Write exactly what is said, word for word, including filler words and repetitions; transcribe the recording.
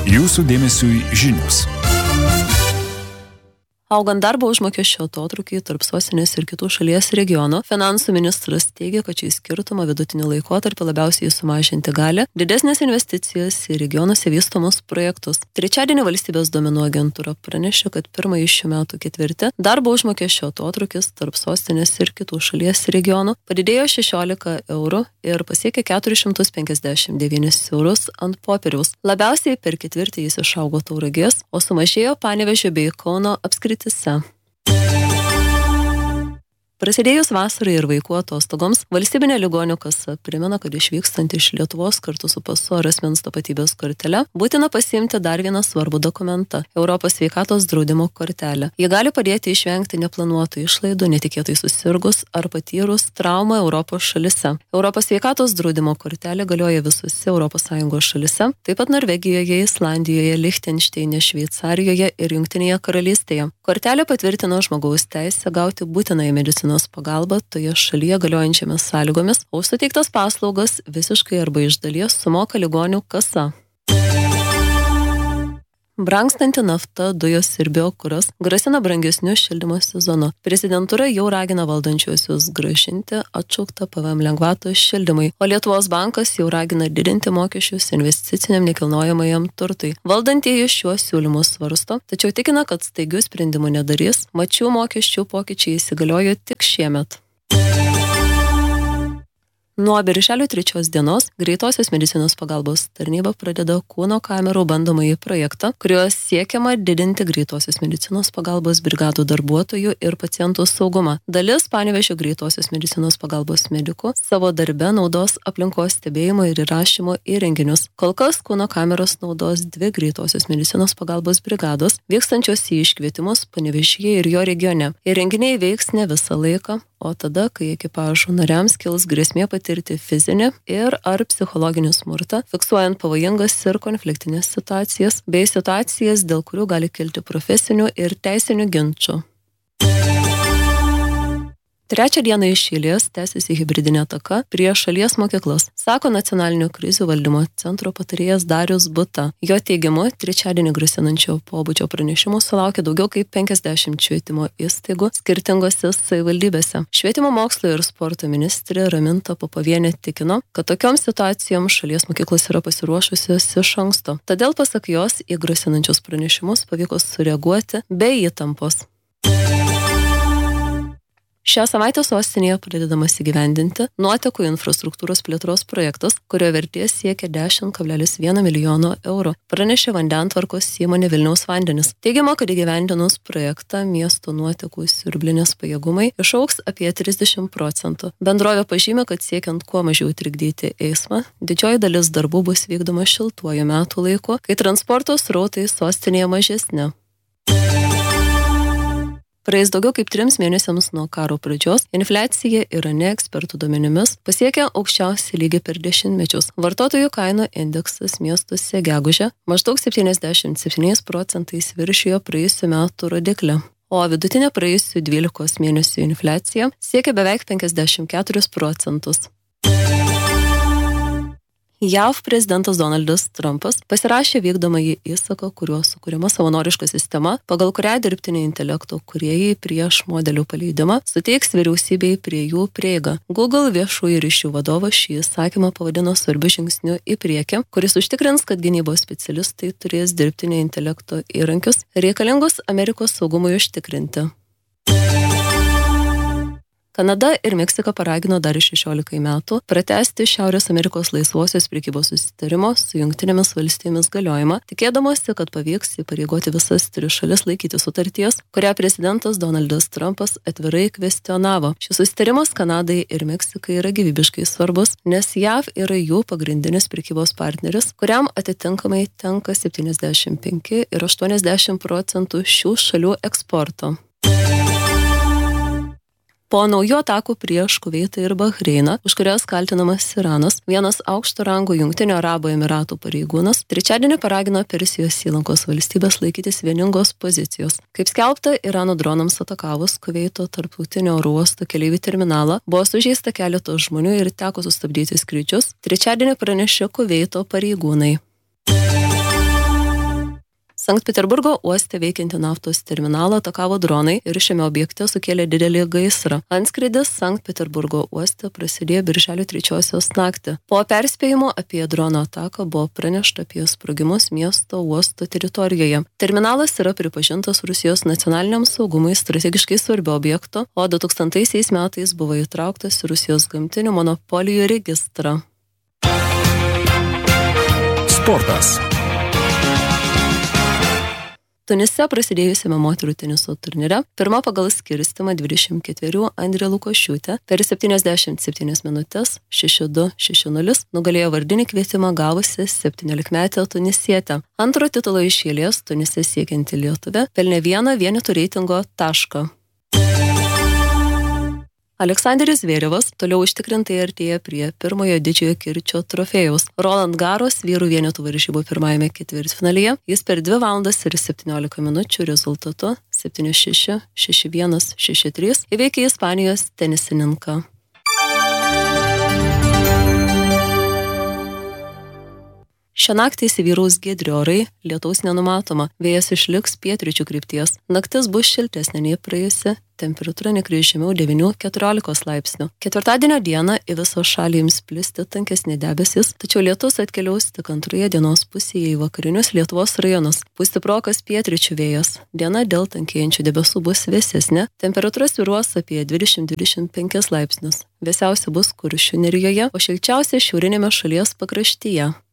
Jūsų dėmesiui žinios. Augant darbo užmokesčio atotrūkį tarp sostinės ir kitų šalies regionų, finansų ministras teigia, kad šį skirtumą vidutinį laikotarpį labiausiai sumažinti gali didesnės investicijas į regionuose vystomus projektus. Trečiadienį valstybės duomenų agentūra pranešė, kad pirmąjį šių metų ketvirtį darbo užmokesčio atotrūkis tarp sostinės ir kitų šalies regionų padidėjo šešiolika eurų ir pasiekė keturis šimtus penkiasdešimt devynis eurus ant popieriaus. Labiausiai per ketvirtį jis išaugo Tauragės, o sumažėjo Panevėžio bei Kauno apskrityse. Prasidėjus vasarai ir vaikų atostogoms, valstybinė ligonių kasa primena, kad išvykstant iš Lietuvos kartu su pasu ar asmens tapatybės kortele būtina pasiimti dar vieną svarbų dokumentą – Europos sveikatos draudimo kortelę. Ji gali padėti išvengti neplanuotų išlaidų, netikėtai susirgus ar patyrus traumą Europos šalise. Europos sveikatos draudimo kortelė galioja visose Europos Sąjungos šalise, taip pat Norvegijoje, Islandijoje, Lichtenšteine, Šveicarijoje ir Jungtinėje karalystėje. Kortelė patvirtina žmogaus teisę gauti būtinąją medicinos pagalbą toje šalyje galiojančiamis sąlygomis, o suteiktas paslaugas visiškai arba iš dalies sumoka ligonių kasa. Brangstanti nafta, dujos ir biokuras grasina brangesniu šildymo sezonu. Prezidentūra jau ragina valdančiuosius grąžinti atšauktą P V M lengvatą šildymui, o Lietuvos bankas jau ragina didinti mokesčius investiciniam nekilnojamajam turtui. Valdantieji šiuos siūlymus svarsto, tačiau tikina, kad staigių sprendimų nedarys, mat šių mokesčių pokyčiai įsigaliojo tik šiemet. Nuo birželio trečios dienos greitosios medicinos pagalbos tarnyba pradeda kūno kamerų bandomąjį projektą, kuriuo siekiama didinti greitosios medicinos pagalbos brigadų darbuotojų ir pacientų saugumą. Dalis Panevėžio greitosios medicinos pagalbos medikų savo darbe naudos aplinkos stebėjimo ir įrašymo įrenginius. Kol kas kūno kameros naudos dvi greitosios medicinos pagalbos brigados, vykstančios į iškvietimus Panevėžyje ir jo regione. Įrenginiai veiks ne visą laiką, o tada, kai ekipažų nariams kils grėsmė patirti fizinį ir ar psichologinį smurtą, fiksuojant pavojingas ir konfliktinės situacijas, bei situacijas, dėl kurių gali kilti profesinių ir teisinių ginčų. Trečią dieną iš eilės tęsiasi hibridinė ataka prieš šalies mokyklas, sako nacionalinio krizių valdymo centro patarėjas Darius Buta. Jo teigimu, trečiadienį grasinančio pobūdžio pranešimų sulaukė daugiau kaip penkiasdešimt švietimo įstaigų skirtingose savivaldybėse. Švietimo mokslo ir sporto ministrė Raminta Popovienė tikino, kad tokioms situacijoms šalies mokyklos yra pasiruošusios iš anksto. Todėl pasak jos į grasinančius pranešimus pavyko sureaguoti be įtampos. Šią savaitę sostinėje pradedamas įgyvendinti nuotekų infrastruktūros plėtros projektas, kurio vertė siekia dešimt kablelis vienas milijono eurų, pranešė vandentvarkos įmonė Vilniaus vandenys. Teigiama, kad įgyvendinus projektą miesto nuotekų siurblinės pajėgumai išaugs apie trisdešimt procentų. Bendrovė pažymė, kad siekiant kuo mažiau trikdyti eismą, didžioji dalis darbų bus vykdoma šiltuoju metų laiku, kai transporto srautai sostinėje mažesni. Praėjus daugiau kaip trims mėnesiams nuo karo pradžios, infliacija Irane ekspertų duomenimis pasiekė aukščiausią lygį per dešimtmečius. Vartotojų kainų indeksas miestuose gegužę maždaug septyniasdešimt septyniais procentais viršijo praėjusių metų rodiklį, o vidutinė praėjusių dvylikos mėnesių infliacija siekia beveik penkiasdešimt keturis procentus. J A V prezidentas Donaldas Trumpas pasirašė vykdomąjį įsaką, kuriuo sukuriama savanoriška sistema, pagal kurią dirbtinio intelekto kūrėjai prieš modelių paleidimą suteiks vyriausybei prie jų prieigą. Google viešųjų ryšių vadovas šį įsakymą pavadino svarbiu žingsniu į priekį, kuris užtikrins, kad gynybos specialistai turės dirbtinio intelekto įrankius reikalingus Amerikos saugumui užtikrinti. Kanada ir Meksika paragino dar šešiolikai metų pratęsti Šiaurės Amerikos laisvosios prekybos susitarimo su Jungtinėmis valstijomis galiojimą, tikėdamosi, kad pavyks įpareigoti visas tris šalis laikyti sutarties, kurią prezidentas Donaldas Trumpas atvirai kvestionavo. Šis susitarimas Kanadai ir Meksikai yra gyvybiškai svarbus, nes J A V yra jų pagrindinis prekybos partneris, kuriam atitinkamai tenka septyniasdešimt penki ir aštuoniasdešimt procentų šių šalių eksporto. Po naujų atakų prieš Kuveitą ir Bahreiną, už kurias kaltinamas Iranas, vienas aukšto rango Jungtinių Arabų Emiratų pareigūnas trečiadienį paragino Persijos įlankos valstybės laikytis vieningos pozicijos. Kaip skelbta, Irano dronams atakavus Kuveito tarptautinio oro uosto keleivių terminalą, buvo sužeista keletos žmonių ir teko sustabdyti skrydžius, trečiadienį pranešė Kuveito pareigūnai. Sankt Peterburgo uoste veikianti naftos terminalą atakavo dronai ir šiame objekte sukėlė didelį gaisrą. Antskrydis Sankt Peterburgo uoste prasidėjo birželio trečiosios naktį. Po perspėjimo apie drono ataką buvo pranešta apie sprogimus miesto uosto teritorijoje. Terminalas yra pripažintas Rusijos nacionaliniam saugumui strategiškai svarbiu objektu, o du tūkstantaisiais metais buvo įtrauktas į Rusijos gamtinių monopolijų registrą. Sportas. Tunise prasidėjusiame moterų teniso turnyre pirma pagal skirstimą dvidešimt ketverių Andrė Lukošiūtė per septyniasdešimt septynias minutės šeši du šeši nulis nugalėjo vardinį kvietimą gavusi septyniolikmetę tunisietę. Antro titulo iš eilės Tunise siekianti lietuvė pelnė vieną vienetų reitingo tašką. Aleksandras Zverevas toliau užtikrintai artėja prie pirmojo didžiojo kirčio trofėjaus. Roland Garros vyrų vienetų varžybų pirmajame ketvirtfinalyje jis per dvi valandas ir septyniolika minučių rezultatu septyni šeši, šeši vienas, šeši trys įveikė Ispanijos tenisininką. Šią naktį įsivyraus giedri orai, lietaus nenumatoma, vėjas išliks pietryčių krypties. Naktis bus šiltesnė nei praėjusi, temperatūra nekris žemiau devynių keturiolikos laipsnių. Ketvirtadienio dieną į visą šalį ims plisti tankesni debesis, tačiau lietus atkeliaus tik antroje dienos pusėje į vakarinius Lietuvos rajonus. Pūs stiprokas pietryčių vėjas. Diena dėl tankėjančių debesų bus vėsesnė, temperatūra svyruos apie dvidešimt dvidešimt penkis laipsnius. Vėsiausia bus Kuršių nerijoje, o šilčiausia šiaurinėme šalies pakraštyje.